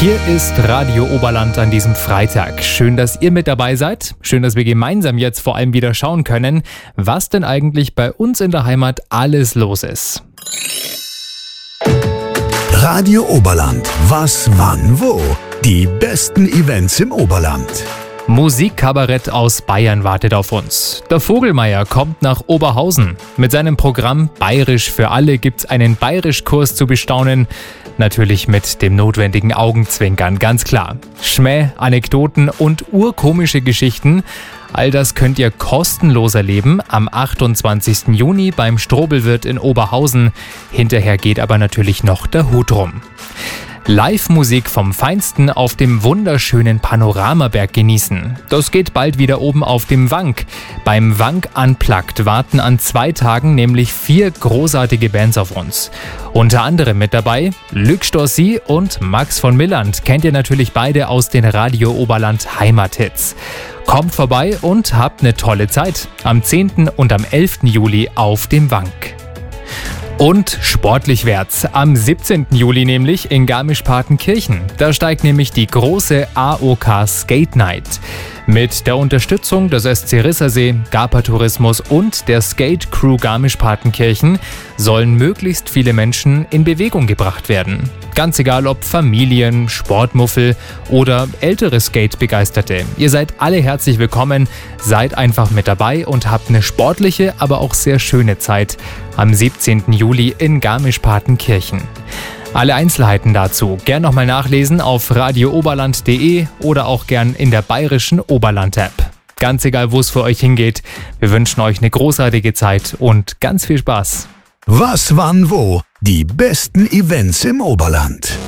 Hier ist Radio Oberland an diesem Freitag. Schön, dass ihr mit dabei seid. Schön, dass wir gemeinsam jetzt vor allem wieder schauen können, was denn eigentlich bei uns in der Heimat alles los ist. Radio Oberland. Was, wann, wo? Die besten Events im Oberland. Musikkabarett aus Bayern wartet auf uns. Der Vogelmeier kommt nach Oberhausen. Mit seinem Programm Bayerisch für alle gibt's einen Bayerischkurs zu bestaunen. Natürlich mit dem notwendigen Augenzwinkern, ganz klar. Schmäh, Anekdoten und urkomische Geschichten. All das könnt ihr kostenlos erleben am 28. Juni beim Strobelwirt in Oberhausen. Hinterher geht aber natürlich noch der Hut rum. Live-Musik vom Feinsten auf dem wunderschönen Panoramaberg genießen. Das geht bald wieder oben auf dem Wank. Beim Wank Unplugged warten an 2 Tagen nämlich 4 großartige Bands auf uns. Unter anderem mit dabei Luc Storcy und Max von Milland. Kennt ihr natürlich beide aus den Radio Oberland Heimathits. Kommt vorbei und habt eine tolle Zeit. Am 10. und am 11. Juli auf dem Wank. Und sportlich wird's. Am 17. Juli nämlich in Garmisch-Partenkirchen. Da steigt nämlich die große AOK Skate Night. Mit der Unterstützung des SC Rissersee, Garpa Tourismus und der Skate Crew Garmisch-Partenkirchen sollen möglichst viele Menschen in Bewegung gebracht werden. Ganz egal ob Familien, Sportmuffel oder ältere Skate-Begeisterte. Ihr seid alle herzlich willkommen, seid einfach mit dabei und habt eine sportliche, aber auch sehr schöne Zeit am 17. Juli in Garmisch-Partenkirchen. Alle Einzelheiten dazu gern nochmal nachlesen auf radiooberland.de oder auch gern in der bayerischen Oberland-App. Ganz egal, wo es für euch hingeht, wir wünschen euch eine großartige Zeit und ganz viel Spaß. Was, wann, wo? Die besten Events im Oberland.